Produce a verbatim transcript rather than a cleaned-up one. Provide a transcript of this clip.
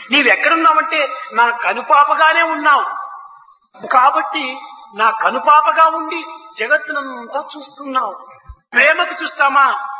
నీవెక్కడున్నావంటే నా కనుపాపగానే ఉన్నావు. కాబట్టి నా కనుపాపగా ఉండి జగత్తునంతా చూస్తున్నావు. ప్రేమకు చూస్తామా?